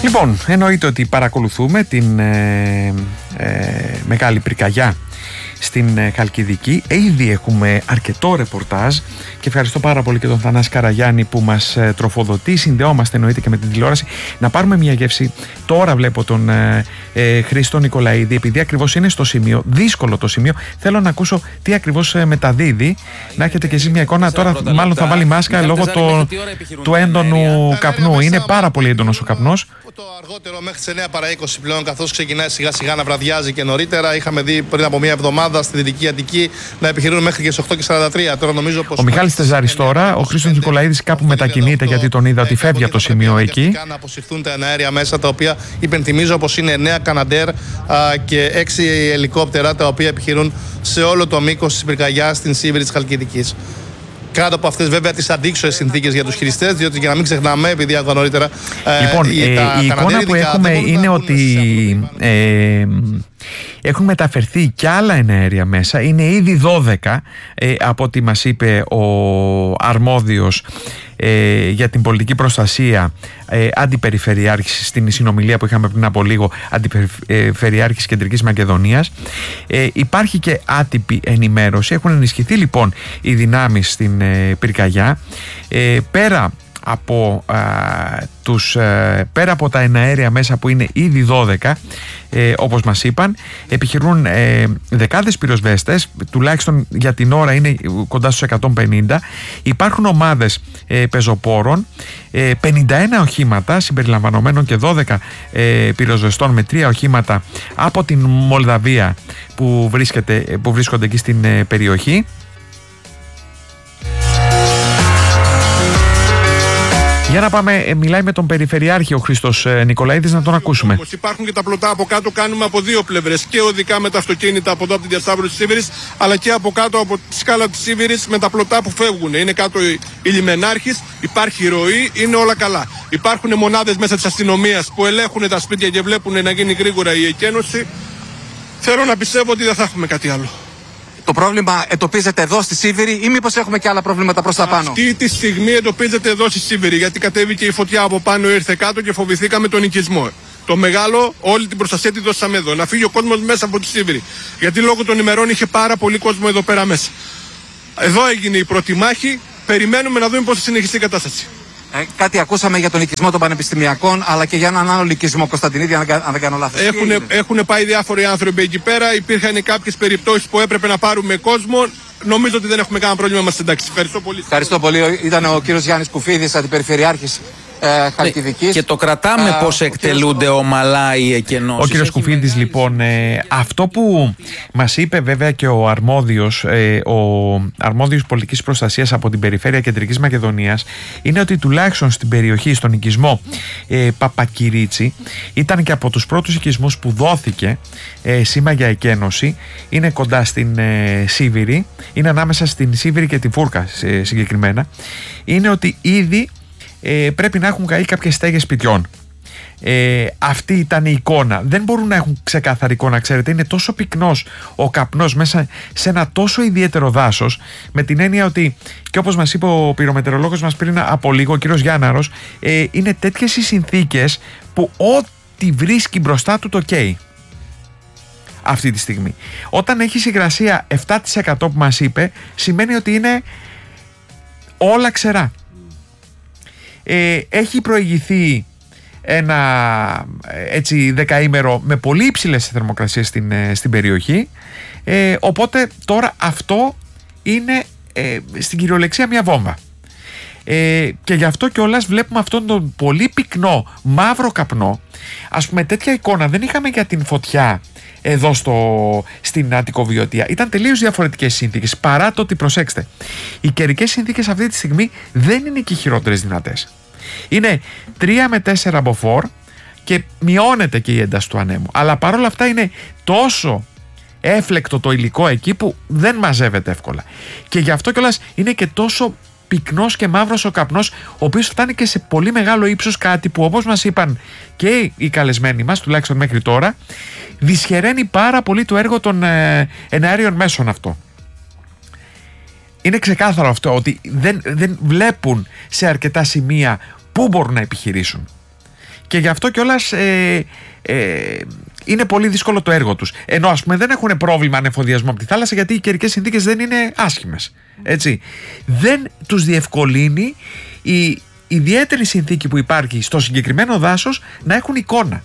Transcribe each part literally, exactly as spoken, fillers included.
Λοιπόν, εννοείται ότι παρακολουθούμε την ε, ε, μεγάλη πυρκαγιά στην ε, Χαλκιδική. Ήδη έχουμε αρκετό ρεπορτάζ και ευχαριστώ πάρα πολύ και τον Θανάση Καραγιάννη που μας ε, τροφοδοτεί. Συνδεόμαστε εννοείται και με την τηλεόραση. Να πάρουμε μια γεύση. Τώρα βλέπω τον ε, ε, Χρήστο Νικολαίδη, επειδή ακριβώς είναι στο σημείο, δύσκολο το σημείο. Θέλω να ακούσω τι ακριβώς ε, μεταδίδει. Να έχετε και εσείς μια εικόνα. Τώρα μάλλον θα βάλει μάσκα λόγω το, του έντονου καπνού. Είναι πάρα πολύ έντονος ο καπνός. Το αργότερο μέχρι τις εννιά παρά είκοσι πλέον, καθώς ξεκινάει σιγά σιγά να βραδιάζει και νωρίτερα. Είχαμε δει πριν από μία εβδομάδα στη Δυτική Αττική να επιχειρούν μέχρι και στις οκτώ και σαράντα τρία. Τώρα νομίζω πως. Ο Μιχάλης Τεζάρης τώρα, ο Χρήστος Νικολαίδης κάπου μετακινείται γιατί τον είδα ότι φεύγει από το σημείο εκεί. Να αποσυρθούν τα εναέρια μέσα, τα οποία υπενθυμίζω πως είναι εννέα Καναντέρ και έξι ελικόπτερα, τα οποία επιχειρούν σε όλο το μήκος της πυρκαγιάς στην Σίβηρη της Χαλκιδικής. Κάτω από αυτές βέβαια τις αντίξωες συνθήκες για τους χειριστές, διότι για να μην ξεχνάμε, επειδή άκουγα νωρίτερα. Λοιπόν, ε, ε, η εικόνα που έχουμε είναι ότι ε, έχουν μεταφερθεί και άλλα εναέρια μέσα. Είναι ήδη δώδεκα ε, από ό,τι μας είπε ο αρμόδιος ε, για την πολιτική προστασία ε, αντιπεριφερειάρχης στην συνομιλία που είχαμε πριν από λίγο, αντιπεριφερειάρχης Κεντρικής Μακεδονίας. Ε, υπάρχει και άτυπη ενημέρωση. Έχουν ενισχυθεί λοιπόν οι δυνάμεις στην ε, πυρκαγιά. Ε, πέρα από, α, τους, α, πέρα από τα εναέρια μέσα που είναι ήδη δώδεκα, ε, όπως μας είπαν, επιχειρούν ε, δεκάδες πυροσβέστες, τουλάχιστον για την ώρα είναι κοντά στους εκατόν πενήντα. Υπάρχουν ομάδες ε, πεζοπόρων, ε, πενήντα ένα οχήματα συμπεριλαμβανομένων και δώδεκα ε, πυροσβεστών με τρία οχήματα από την Μολδαβία που, βρίσκεται, που βρίσκονται εκεί στην ε, περιοχή. Για να πάμε, μιλάει με τον Περιφερειάρχη ο Χρήστος Νικολαίδης, να τον ακούσουμε. Όμως υπάρχουν και τα πλωτά από κάτω, κάνουμε από δύο πλευρές, και οδικά με τα αυτοκίνητα από εδώ από την διασταύρωση της Σίβηρης, αλλά και από κάτω από τη σκάλα της Σίβηρης με τα πλωτά που φεύγουν. Είναι κάτω η λιμενάρχης, υπάρχει ροή, είναι όλα καλά. Υπάρχουν μονάδες μέσα της αστυνομίας που ελέγχουν τα σπίτια και βλέπουν να γίνει γρήγορα η εκένωση. Θέλω να πιστεύω ότι δεν θα έχουμε κάτι άλλο. Το πρόβλημα εντοπίζεται εδώ στη Σίβηρη ή μήπως έχουμε και άλλα προβλήματα προς τα πάνω? Αυτή τη στιγμή εντοπίζεται εδώ στη Σίβηρη, γιατί κατέβηκε η φωτιά από πάνω, ήρθε κάτω και φοβηθήκαμε τον οικισμό. Το μεγάλο, όλη την προστασία τη δώσαμε εδώ. Να φύγει ο κόσμος μέσα από τη Σίβηρη. Γιατί λόγω των ημερών είχε πάρα πολύ κόσμο εδώ πέρα μέσα. Εδώ έγινε η πρώτη μάχη. Περιμένουμε να δούμε πώς θα συνεχιστεί η κατάσταση. Ε, κάτι ακούσαμε για τον οικισμό των πανεπιστημιακών, αλλά και για έναν άλλο οικισμό, Κωνσταντινίδη, αν δεν κάνω λάθος. Έχουν πάει διάφοροι άνθρωποι εκεί πέρα. Υπήρχαν κάποιες περιπτώσεις που έπρεπε να πάρουμε κόσμο. Νομίζω ότι δεν έχουμε κανένα πρόβλημα, μας εντάξει. Ευχαριστώ πολύ. Ευχαριστώ πολύ. Ήταν ο κύριος Γιάννης Κουφίδης, αντιπεριφερειάρχης ε, Χαλκιδικής. Και το κρατάμε ε, πώς εκτελούνται ομαλά οι εκενώσεις. Ο κύριος Κουφίδης, με... λοιπόν, ε, αυτό που μας είπε βέβαια και ο αρμόδιος, ε, ο αρμόδιος πολιτικής προστασίας από την περιφέρεια Κεντρικής Μακεδονίας, είναι ότι τουλάχιστον στην περιοχή, στον οικισμό ε, Παπακυρίτσι, ήταν και από τους πρώτους οικισμούς που δόθηκε ε, σήμα για εκένωση. Είναι κοντά στην ε, Σίβηρη, είναι ανάμεσα στην Σίβηρη και τη Φούρκα ε, συγκεκριμένα. Είναι ότι ήδη Ε, πρέπει να έχουν καεί κάποιες στέγες σπιτιών. Ε, αυτή ήταν η εικόνα. Δεν μπορούν να έχουν ξεκάθαρη εικόνα, ξέρετε. Είναι τόσο πυκνός ο καπνός μέσα σε ένα τόσο ιδιαίτερο δάσος, με την έννοια ότι, και όπως μας είπε ο πυρομετεωρολόγος μας πριν από λίγο, ο κύριος Γιάνναρος, ε, είναι τέτοιες οι συνθήκες που ό,τι βρίσκει μπροστά του το καίει αυτή τη στιγμή. Όταν έχει υγρασία επτά τοις εκατό που μας είπε, σημαίνει ότι είναι όλα ξερά. Ε, έχει προηγηθεί ένα έτσι δεκαήμερο με πολύ υψηλές θερμοκρασίες στην, στην περιοχή, ε, οπότε τώρα αυτό είναι ε, στην κυριολεξία μια βόμβα, ε, και γι' αυτό κιόλας βλέπουμε αυτόν τον πολύ πυκνό μαύρο καπνό. Ας πούμε, τέτοια εικόνα δεν είχαμε για την φωτιά εδώ στο, στην Αττικοβιωτία. Ήταν τελείως διαφορετικές συνθήκες, παρά το ότι, προσέξτε, οι καιρικές συνθήκες αυτή τη στιγμή δεν είναι και οι χειρότερες δυνατές. Είναι τρία με τέσσερα μποφόρ και μειώνεται και η ένταση του ανέμου, αλλά παρόλα αυτά είναι τόσο έφλεκτο το υλικό εκεί που δεν μαζεύεται εύκολα, και γι' αυτό κιόλας είναι και τόσο πυκνός και μαύρος ο καπνός, ο οποίος φτάνει και σε πολύ μεγάλο ύψος, κάτι που, όπως μας είπαν και οι καλεσμένοι μας, τουλάχιστον μέχρι τώρα, δυσχεραίνει πάρα πολύ το έργο των ε, εναέριων μέσων αυτό. Είναι ξεκάθαρο αυτό, ότι δεν, δεν βλέπουν σε αρκετά σημεία πού μπορούν να επιχειρήσουν. και γι' αυτό κιόλας ε, ε, είναι πολύ δύσκολο το έργο τους. Ενώ ας πούμε δεν έχουν πρόβλημα ανεφοδιασμού από τη θάλασσα, γιατί οι καιρικές συνθήκες δεν είναι άσχημες. Έτσι. Δεν τους διευκολύνει η ιδιαίτερη συνθήκη που υπάρχει στο συγκεκριμένο δάσος να έχουν εικόνα.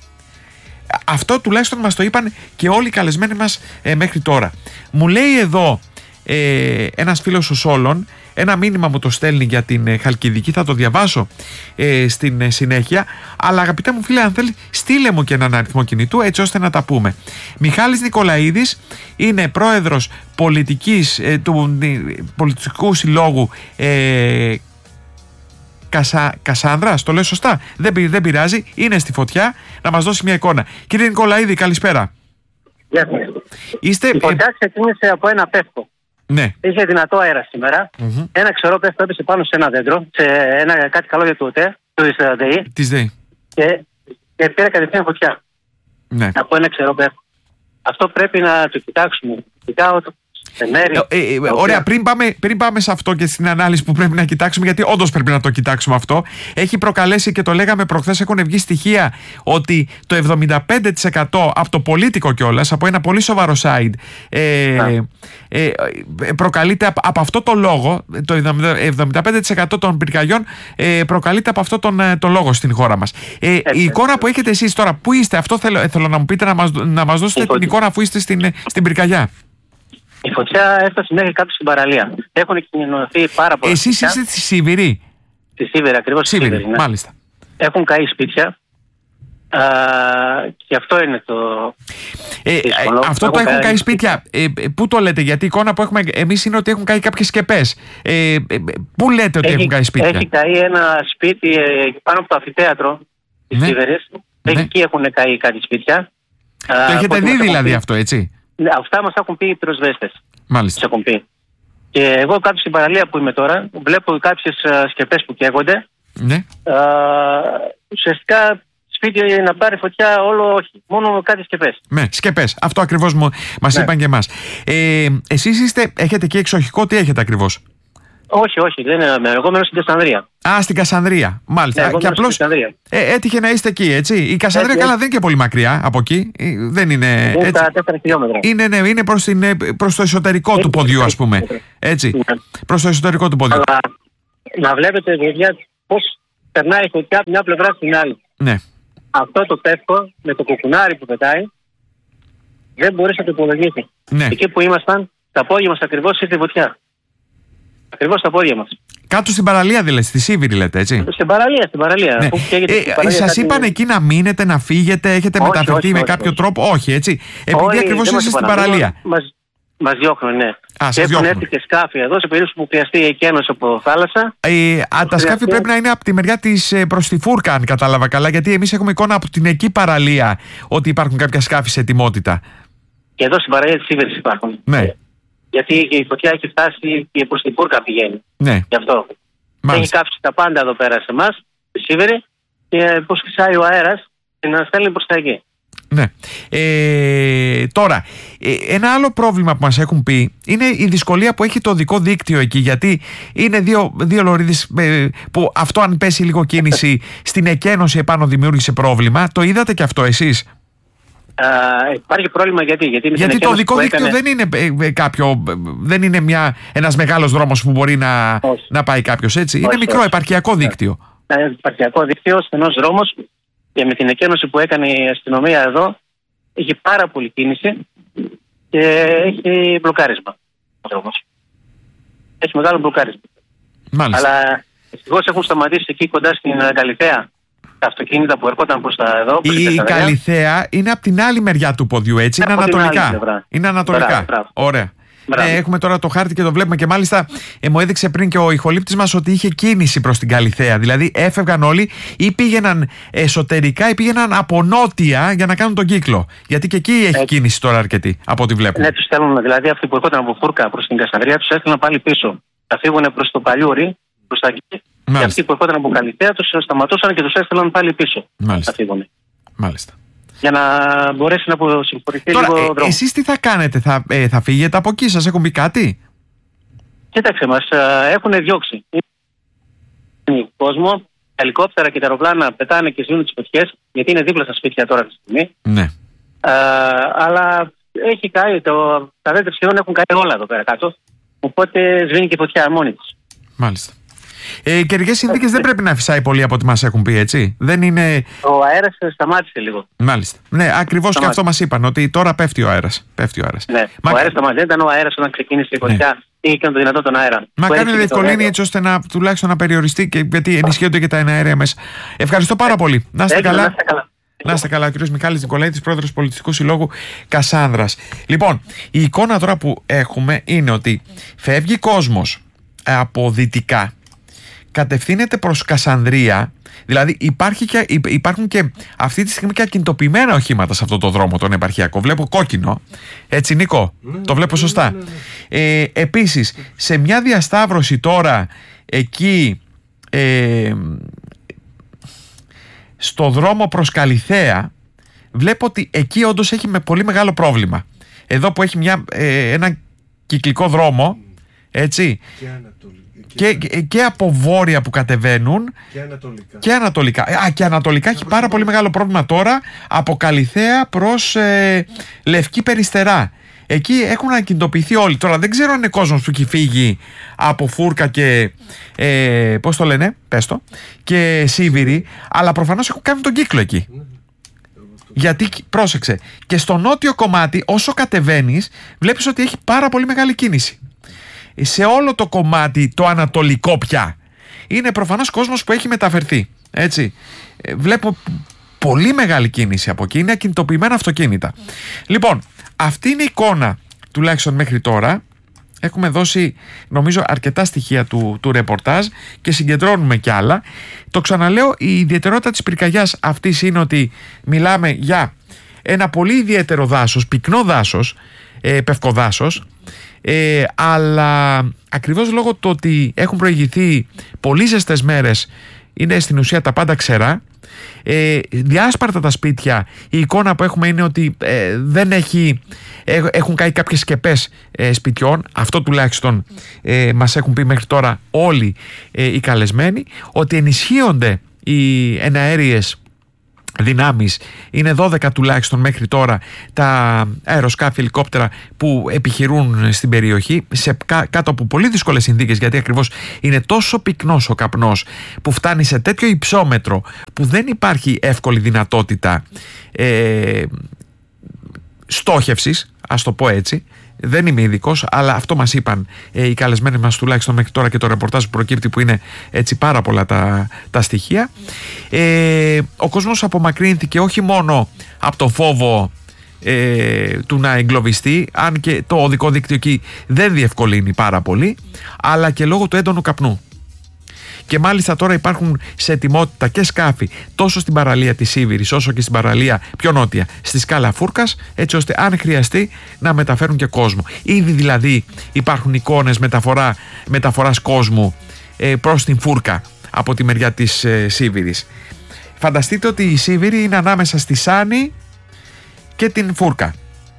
Αυτό τουλάχιστον μας το είπαν και όλοι οι καλεσμένοι μας ε, μέχρι τώρα. Μου λέει εδώ ε, ένας φίλος ο Σόλων, ένα μήνυμα μου το στέλνει για την ε, Χαλκιδική, θα το διαβάσω ε, στην ε, συνέχεια, αλλά αγαπητέ μου φίλε, αν θέλει στείλε μου και έναν αριθμό κινητού έτσι ώστε να τα πούμε. Μιχάλης Νικολαίδης είναι πρόεδρος πολιτικής, ε, του ε, πολιτικού συλλόγου ε, Κασα, Κασάνδρας, το λέω σωστά, δεν, δεν πειράζει, είναι στη φωτιά, να μας δώσει μια εικόνα. Κύριε Νικολαίδη, καλησπέρα. Γεια σας. Είστε, η φωτιά ξεκίνησε από ένα πεύκο. Ναι. Είχε δυνατό αέρα σήμερα. Mm-hmm. Ένα ξερό πεύκο έπεσε πάνω σε ένα δέντρο, σε ένα, κάτι καλώδια του ΟΤΕ, του ΔΕΗ. Της ΔΕΗ. Και, και πήρε κατευθείαν φωτιά. Ναι. Από ένα ξερό πεύκο. Αυτό πρέπει να το κοιτάξουμε. Κοιτάω το. Ε, ε, ε, ωραία, πριν πάμε, πριν πάμε σε αυτό και στην ανάλυση που πρέπει να κοιτάξουμε, γιατί όντως πρέπει να το κοιτάξουμε αυτό, έχει προκαλέσει και το λέγαμε προχθές, έχουν βγει στοιχεία ότι το εβδομήντα πέντε τοις εκατό από το πολίτικο κιόλας, από ένα πολύ σοβαρό site, ε, ε, προκαλείται από, από αυτό το λόγο, το εβδομήντα πέντε τοις εκατό των πυρκαγιών ε, προκαλείται από αυτό τον, τον λόγο στην χώρα μας. Ε, η εικόνα που έχετε εσείς τώρα, πού είστε, αυτό θέλω, θέλω να μου πείτε, να μας, να μας δώσετε την εικόνα αφού είστε στην, στην πυρκαγιά. Η φωτιά έφτασε μέχρι κάτω στην παραλία. Έχουν κοινωνηθεί πάρα πολλά. Εσείς είστε στη Σίβηρη. Στη Σίβηρη, ακριβώς. Σίβηρη, Σίβηρη, ναι. Μάλιστα. Έχουν καεί σπίτια. Α, και αυτό είναι το. Ε, αυτό έχουν το έχουν καεί σπίτια. Ε, πού το λέτε, γιατί η εικόνα που έχουμε εμείς είναι ότι έχουν καεί κάποιες σκεπές. Ε, πού λέτε ότι έχει, έχουν καεί σπίτια? Έχει καεί ένα σπίτι ε, πάνω από το αμφιθέατρο της ναι. Σίβηρης. Ναι. Εκεί έχουν καεί κάτι σπίτια. Το α, έχετε δει δηλαδή πει. Αυτό, έτσι? Ναι, αυτά μας έχουν πει οι πυροσβέστες. Μάλιστα. Έχουν πει. Και εγώ κάτω στην παραλία που είμαι τώρα, βλέπω κάποιες uh, σκεπές που καίγονται. Ναι. Uh, ουσιαστικά σπίτι να πάρει φωτιά όλο, όχι. Μόνο κάτι σκεπές. Ναι, σκεπές. Αυτό ακριβώς μου, μας ναι. είπαν και εμάς. Ε, εσείς είστε, έχετε εκεί εξοχικό, τι έχετε ακριβώς? Όχι, όχι, δεν είναι. Εγώ μένω στην Κασανδρία. Α, στην Κασανδρία. Μάλιστα. Ναι, και απλώς ε, έτυχε να είστε εκεί, έτσι. Η Κασανδρία, έτσι, καλά, δεν είναι και πολύ μακριά από εκεί. Δεν είναι. Είναι στα τέσσερα χιλιόμετρα. Είναι, ναι, είναι προς, την, προς το εσωτερικό έτσι, του ποδιού, ας πούμε. Έτσι. Ναι. Προς το εσωτερικό του ποδιού. Αλλά να βλέπετε, παιδιά, πώς περνάει η φωτιά από μια πλευρά στην άλλη. Ναι. Αυτό το πεύκο με το κουκουνάρι που πετάει δεν μπορείς να το υπολογίσει. Ναι. Εκεί που ήμασταν, τα πόδια μας ακριβώς ήρθε η φωτιά. Ακριβώς στα πόδια μας. Κάτω στην παραλία δηλαδή, στη Σίβηρη λέτε, έτσι? Στην παραλία, στην παραλία. Ναι. Ε, σας κάτι... είπαν εκεί να μείνετε, να φύγετε, έχετε όχι, μεταφερθεί όχι, με όχι, κάποιο όχι. τρόπο? Όχι, έτσι. Επειδή ακριβώς είστε στην παραλία. Μας, μας διώχνουν, ναι. Α, και έχουν έρθει και σκάφη εδώ, σε περίπτωση που χρειαστεί η εκένωση από θάλασσα. Ε, α, τα σκάφη πρέπει να είναι από τη μεριά της προς τη Φούρκα, αν κατάλαβα καλά, γιατί εμείς έχουμε εικόνα από την εκεί παραλία ότι υπάρχουν κάποια σκάφη σε ετοιμότητα. Και εδώ στην παραλία της Σίβηρης υπάρχουν. Ναι. Γιατί η φωτιά έχει φτάσει και προς την Φούρκα πηγαίνει. Ναι. Γι' αυτό. Μάλιστα. Έχει κάψει τα πάντα εδώ πέρα σε εμάς, στη Σίβηρη, και πώς φυσάει ο αέρας και να στέλνει προς τα εκεί. Ναι. Ε, τώρα, ε, ένα άλλο πρόβλημα που μας έχουν πει είναι η δυσκολία που έχει το οδικό δίκτυο εκεί, γιατί είναι δύο, δύο λωρίδες ε, που αυτό, αν πέσει λίγο κίνηση στην εκένωση επάνω, δημιούργησε πρόβλημα. Το είδατε και αυτό εσείς? Uh, υπάρχει πρόβλημα γιατί, γιατί, γιατί το οδικό δίκτυο έκανε... δεν είναι ε, κάποιο, δεν είναι μια, ένας μεγάλος δρόμος που μπορεί να, να πάει κάποιος, έτσι. Όχι, είναι μικρό, όχι. επαρχιακό δίκτυο. Ε, επαρχιακό δίκτυο, στενός δρόμος, και με την εκένωση που έκανε η αστυνομία εδώ έχει πάρα πολλή κίνηση και έχει μπλοκάρισμα ο δρόμος. Έχει μεγάλο μπλοκάρισμα. Μάλιστα. Αλλά ευτυχώς έχουν σταματήσει εκεί κοντά στην Καλιθέα τα αυτοκίνητα που έρχονταν προς τα εδώ. Η, η Καλιθέα είναι από την άλλη μεριά του ποδιού, έτσι, είναι ανατολικά. Είναι ανατολικά. Μπράβο, μπράβο. Ωραία. Ε, έχουμε τώρα το χάρτη και το βλέπουμε, και μάλιστα ε, μου έδειξε πριν και ο ηχολήπτης μας ότι είχε κίνηση προς την Καλιθέα. Δηλαδή έφευγαν όλοι ή πήγαιναν εσωτερικά ή πήγαιναν από νότια για να κάνουν τον κύκλο. Γιατί και εκεί έχει έτσι κίνηση τώρα αρκετή, από ό,τι βλέπουμε. Ναι, τους στέλνουν, δηλαδή αυτοί που έρχονταν από Φούρκα προς την Κασανδρία τους έστειλαν πάλι πίσω. Θα φύγουν προς το Παλιούρι, προς τα εκεί. Και αυτοί που ερχόταν από Καλιθέα τους σταματούσαν και τους έστειλαν πάλι πίσω. Μάλιστα. Θα φύγουν. Μάλιστα. Για να μπορέσει να αποσυμφορηθεί λίγο ο δρόμος. Εσείς τι θα κάνετε, θα, ε, θα φύγετε από εκεί, σας έχουν πει κάτι? Κοίταξε, μας ε, έχουν διώξει. Είναι κόσμο, τα ελικόπτερα και τα αεροπλάνα πετάνε και σβήνουν τις φωτιές, γιατί είναι δίπλα στα σπίτια τώρα τη στιγμή. Ναι. Ε, αλλά έχει καεί, το, τα δέντρα σχεδόν έχουν καεί όλα εδώ πέρα κάτω. Οπότε σβήνει και φωτιά μόνη της. Μάλιστα. Ε, οι καιρικές συνθήκες δεν πρέπει να φυσάει πολύ από ό,τι μας έχουν πει, έτσι. Δεν είναι. Ο αέρας σταμάτησε λίγο. Μάλιστα. Ναι, ακριβώς και αυτό μας είπαν, ότι τώρα πέφτει ο αέρας. Πέφτει ο αέρας. Ναι, Μα... ο αέρας σταμάτησε. Δεν ήταν ο αέρας όταν ξεκίνησε η φωτιά. Ναι. Είχε και το δυνατό τον αέρα. Μα κάνει διευκολύνει έτσι ώστε να, τουλάχιστον να περιοριστεί, και, γιατί ενισχύονται και τα εναέρια μέσα. Ευχαριστώ πάρα πολύ. Να είστε καλά. Να είστε καλά. Να είστε καλά, ο κ. Μιχάλης Νικολαίτης, πρόεδρος Πολιτιστικού Συλλόγου Κασάνδρας. Λοιπόν, η εικόνα τώρα που έχουμε είναι ότι φεύγει κόσμος από δυτικά, κατευθύνεται προς Κασανδρία, δηλαδή υπάρχει και, υπάρχουν και αυτή τη στιγμή και ακινητοποιημένα οχήματα σε αυτό το δρόμο τον επαρχιακό. Βλέπω κόκκινο, έτσι Νίκο, ναι, το βλέπω σωστά. Ναι, ναι, ναι. Ε, επίσης, σε μια διασταύρωση τώρα εκεί ε, στο δρόμο προς Καλιθέα, βλέπω ότι εκεί όντως έχει με πολύ μεγάλο πρόβλημα. Εδώ που έχει μια, ε, ένα κυκλικό δρόμο, έτσι, και, και, και από βόρεια που κατεβαίνουν και ανατολικά, και ανατολικά, Α, και ανατολικά έχει πάρα πολύ μεγάλο πρόβλημα τώρα από Καλιθέα προς ε, Λευκή Περιστερά. Εκεί έχουν ακινητοποιηθεί όλοι. Τώρα δεν ξέρω αν είναι κόσμος που έχει φύγει από Φούρκα και ε, πώς το λένε, πες το, και Σίβηρη, αλλά προφανώς έχουν κάνει τον κύκλο εκεί. Γιατί, πρόσεξε, και στο νότιο κομμάτι όσο κατεβαίνεις βλέπεις ότι έχει πάρα πολύ μεγάλη κίνηση. Σε όλο το κομμάτι το ανατολικό πια είναι προφανώς κόσμος που έχει μεταφερθεί, έτσι. ε, Βλέπω πολύ μεγάλη κίνηση από εκεί, είναι ακινητοποιημένα αυτοκίνητα. Λοιπόν, αυτή είναι η εικόνα τουλάχιστον μέχρι τώρα. Έχουμε δώσει νομίζω αρκετά στοιχεία του, του ρεπορτάζ και συγκεντρώνουμε κι άλλα. Το ξαναλέω, η ιδιαιτερότητα της πυρκαγιάς αυτής είναι ότι μιλάμε για ένα πολύ ιδιαίτερο δάσος, πυκνό δάσος, ε, πευκοδάσος, ε, αλλά ακριβώς λόγω του ότι έχουν προηγηθεί πολύ ζεστές μέρες, είναι στην ουσία τα πάντα ξερά. Ε, διάσπαρτα τα σπίτια. Η εικόνα που έχουμε είναι ότι ε, δεν έχει, ε, έχουν καεί κάποιες σκεπές ε, σπιτιών. Αυτό τουλάχιστον ε, μας έχουν πει μέχρι τώρα όλοι ε, οι καλεσμένοι, ότι ενισχύονται οι εναέριες δυνάμεις. Είναι δώδεκα τουλάχιστον μέχρι τώρα τα αεροσκάφη, ελικόπτερα που επιχειρούν στην περιοχή σε κάτω από πολύ δύσκολες συνθήκες, γιατί ακριβώς είναι τόσο πυκνός ο καπνός που φτάνει σε τέτοιο υψόμετρο που δεν υπάρχει εύκολη δυνατότητα ε, στόχευσης, ας το πω έτσι. Δεν είμαι ειδικός, αλλά αυτό μας είπαν ε, οι καλεσμένοι μας τουλάχιστον μέχρι τώρα, και το ρεπορτάζ που προκύπτει που είναι έτσι πάρα πολλά τα, τα στοιχεία. Ε, ο κόσμος απομακρύνθηκε όχι μόνο από το φόβο ε, του να εγκλωβιστεί, αν και το οδικό δίκτυο εκεί δεν διευκολύνει πάρα πολύ, αλλά και λόγω του έντονου καπνού. Και μάλιστα τώρα υπάρχουν σε ετοιμότητα και σκάφη τόσο στην παραλία της Σίβηρης όσο και στην παραλία πιο νότια στη σκάλα Φούρκας, έτσι ώστε αν χρειαστεί να μεταφέρουν και κόσμο. Ήδη δηλαδή υπάρχουν εικόνες μεταφορά, μεταφοράς κόσμου ε, προς την Φούρκα από τη μεριά της ε, Σίβηρης. Φανταστείτε ότι η Σίβηρη είναι ανάμεσα στη Σάνη και την Φούρκα.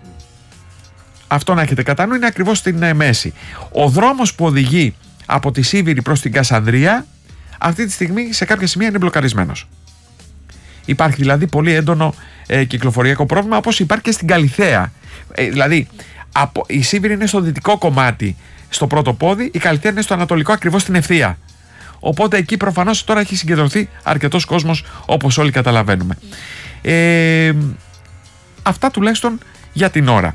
Αυτό να έχετε κατά νου, είναι ακριβώς στην ε, μέση. Ο δρόμος που οδηγεί από τη Σίβηρη προς την Κασανδρία αυτή τη στιγμή σε κάποια σημεία είναι μπλοκαρισμένος. Υπάρχει δηλαδή πολύ έντονο ε, κυκλοφοριακό πρόβλημα, όπως υπάρχει και στην Καλιθέα. Ε, δηλαδή από, η Σίβηρη είναι στο δυτικό κομμάτι, στο πρώτο πόδι, η Καλιθέα είναι στο ανατολικό, ακριβώς στην ευθεία. Οπότε εκεί προφανώς τώρα έχει συγκεντρωθεί αρκετός κόσμος, όπως όλοι καταλαβαίνουμε. Ε, αυτά τουλάχιστον για την ώρα.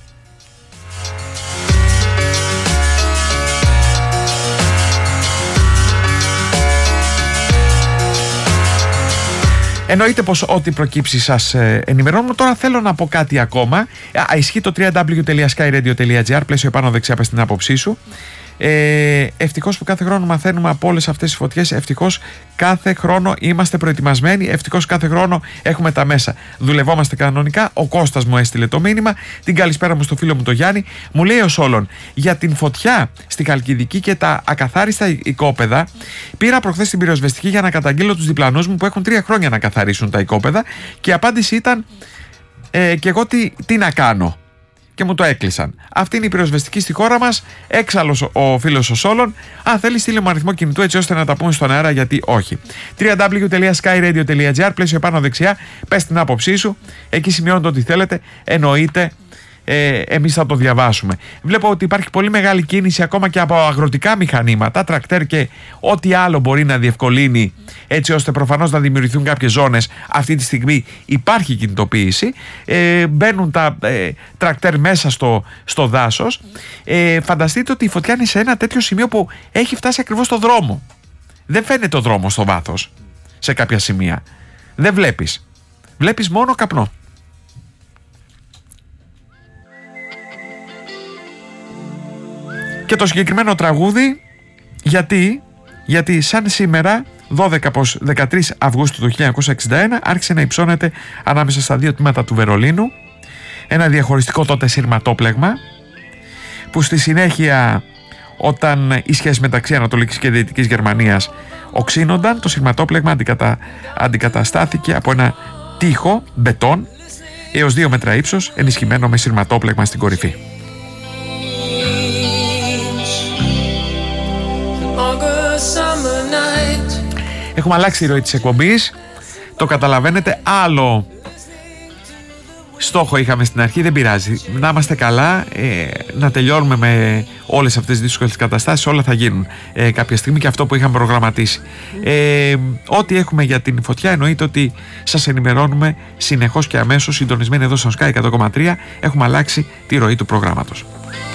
Εννοείται πως ό,τι προκύψει σας ε, ενημερώνουμε. Τώρα θέλω να πω κάτι ακόμα. Α, ισχύει το double-u double-u double-u τελεία sky radio τελεία gr, πλαίσιο επάνω δεξιά, πες την άποψή σου. Ε, ευτυχώς που κάθε χρόνο μαθαίνουμε από όλες αυτές τις φωτιές. Ευτυχώς κάθε χρόνο είμαστε προετοιμασμένοι. Ευτυχώς κάθε χρόνο έχουμε τα μέσα. Δουλευόμαστε κανονικά. Ο Κώστας μου έστειλε το μήνυμα. Την καλησπέρα μου στο φίλο μου το Γιάννη. Μου λέει ως όλων για την φωτιά στη Χαλκιδική και τα ακαθάριστα οικόπεδα. Πήρα προχθές την πυροσβεστική για να καταγγείλω τους διπλανούς μου που έχουν τρία χρόνια να καθαρίσουν τα οικόπεδα. Και η απάντηση ήταν ε, και εγώ τι, τι να κάνω. Και και μου το έκλεισαν. Αυτή είναι η πυροσβεστική στη χώρα μας. Έξαλλος ο φίλος ο Σόλων. Αν θέλει, στείλε μου αριθμό κινητού έτσι ώστε να τα πούμε στον αέρα, γιατί όχι. double-u double-u double-u τελεία sky radio τελεία gr, πλαίσιο επάνω δεξιά. Πες την άποψή σου. Εκεί σημειώνετε ό,τι θέλετε. Εννοείται. Ε, εμείς θα το διαβάσουμε. Βλέπω ότι υπάρχει πολύ μεγάλη κίνηση ακόμα και από αγροτικά μηχανήματα, τρακτέρ και ό,τι άλλο μπορεί να διευκολύνει, έτσι ώστε προφανώς να δημιουργηθούν κάποιες ζώνες. Αυτή τη στιγμή υπάρχει κινητοποίηση. Ε, μπαίνουν τα ε, τρακτέρ μέσα στο, στο δάσος. Ε, φανταστείτε ότι η φωτιά είναι σε ένα τέτοιο σημείο που έχει φτάσει ακριβώς στο δρόμο. Δεν φαίνεται ο δρόμος στο βάθος σε κάποια σημεία. Δεν βλέπεις. Βλέπεις μόνο καπνό. Και το συγκεκριμένο τραγούδι, γιατί, γιατί σαν σήμερα, δώδεκα προς δεκατρείς Αυγούστου του χίλια εννιακόσια εξήντα ένα, άρχισε να υψώνεται ανάμεσα στα δύο τμήματα του Βερολίνου ένα διαχωριστικό τότε σειρματόπλεγμα, που στη συνέχεια, όταν οι σχέσεις μεταξύ Ανατολικής και Δυτικής Γερμανίας οξύνονταν, το σειρματόπλεγμα αντικατα, αντικαταστάθηκε από ένα τοίχο μπετόν έως δύο μέτρα ύψος, ενισχυμένο με σειρματόπλεγμα στην κορυφή. Έχουμε αλλάξει τη ροή της εκπομπής. Το καταλαβαίνετε. Άλλο στόχο είχαμε στην αρχή. Δεν πειράζει. Να είμαστε καλά. Ε, να τελειώνουμε με όλες αυτές τις δύσκολες καταστάσεις. Όλα θα γίνουν ε, κάποια στιγμή, και αυτό που είχαμε προγραμματίσει. Ε, ό,τι έχουμε για την φωτιά, εννοείται ότι σας ενημερώνουμε συνεχώς και αμέσως, συντονισμένοι εδώ στο Sky εκατό κόμμα τρία. Έχουμε αλλάξει τη ροή του προγράμματος.